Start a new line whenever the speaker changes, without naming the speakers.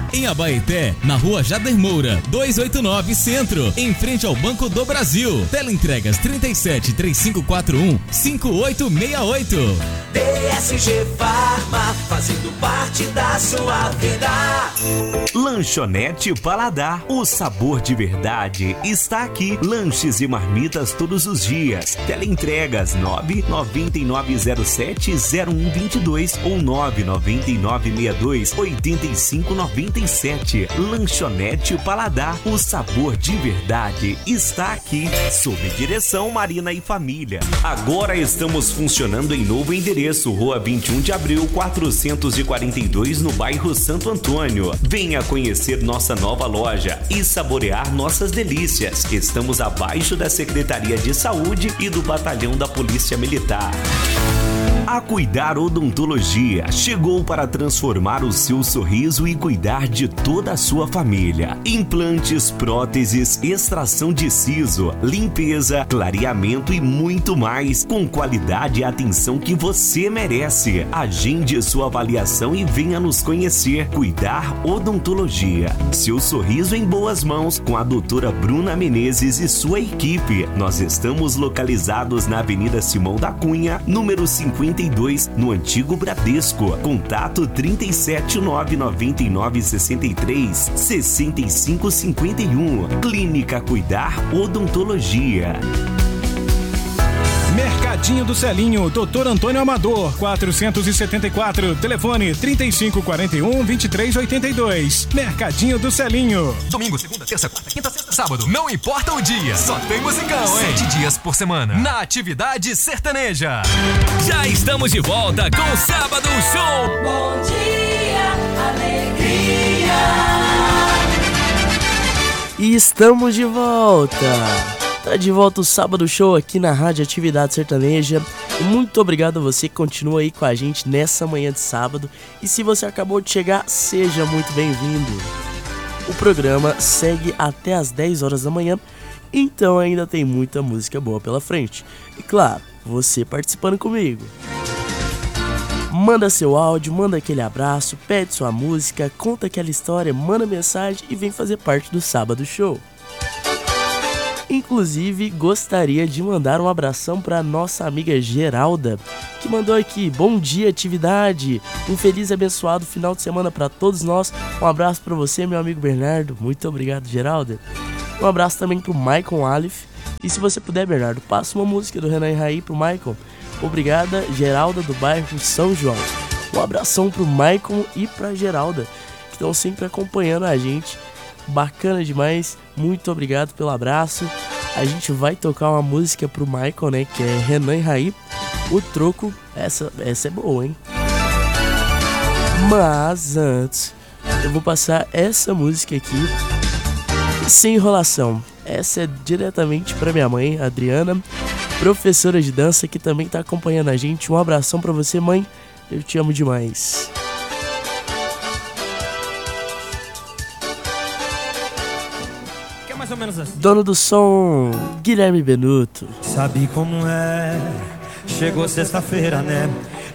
Em Abaeté, na rua Jader Moura, 289 Centro, em frente ao Banco do Brasil. Teleentregas 37 3541 5868.
DSG Farma, fazendo parte da sua vida.
Lanchonete Paladar, o sabor de verdade está aqui. Lanches e marmitas todos os dias. Teleentregas 99907-0122 ou 99962-8597. Lanchonete Paladar, o sabor de verdade está aqui. Sob direção Marina e Família. Agora estamos funcionando em novo endereço, Rua 21 de Abril, 442, no bairro Santo Antônio. Venha conhecer nossa nova loja e saborear nossas delícias. Estamos abaixo da Secretaria de Saúde e do Batalhão da Polícia Militar. A Cuidar Odontologia chegou para transformar o seu sorriso e cuidar de toda a sua família. Implantes, próteses, extração de siso, limpeza, clareamento e muito mais, com qualidade e atenção que você merece. Agende sua avaliação e venha nos conhecer. Cuidar Odontologia. Seu sorriso em boas mãos com a doutora Bruna Menezes e sua equipe. Nós estamos localizados na Avenida Simão da Cunha, número 52, no antigo Bradesco. Contato 37999636551. Clínica Cuidar Odontologia.
Mercadinho do Celinho, Dr. Antônio Amador, 474, telefone 3541-2382. Mercadinho do Celinho.
Domingo, segunda, terça, quarta, quinta, sexta, sábado. Não importa o dia, só tem musicão, hein? 7 dias por semana, na Atividade Sertaneja.
Já estamos de volta com o Sábado Show.
Bom dia, alegria.
E estamos de volta. Tá de volta o Sábado Show aqui na Rádio Atividade Sertaneja. E muito obrigado a você que continua aí com a gente nessa manhã de sábado. E se você acabou de chegar, seja muito bem-vindo. O programa segue até as 10 horas da manhã, então ainda tem muita música boa pela frente. E claro, você participando comigo. Manda seu áudio, manda aquele abraço, pede sua música, conta aquela história, manda mensagem e vem fazer parte do Sábado Show. Inclusive, gostaria de mandar um abração para nossa amiga Geralda, que mandou aqui: bom dia, atividade, um feliz e abençoado final de semana para todos nós. Um abraço para você, meu amigo Bernardo. Muito obrigado, Geralda. Um abraço também pro Maicon Alif. E se você puder, Bernardo, passa uma música do Renan e Raí pro Maicon. Obrigada, Geralda, do bairro São João. Um abração pro Maicon e pra Geralda, que estão sempre acompanhando a gente. Bacana demais, muito obrigado pelo abraço. A gente vai tocar uma música pro Michael, né, que é Renan e Raí, O Troco. Essa é boa, hein? Mas antes, eu vou passar essa música aqui, sem enrolação. Essa é diretamente pra minha mãe, Adriana, professora de dança, que também tá acompanhando a gente. Um abração pra você, mãe, eu te amo demais.
Mais ou menos assim.
Dono do som, Guilherme Benuto.
Sabe como é? Chegou sexta-feira, né?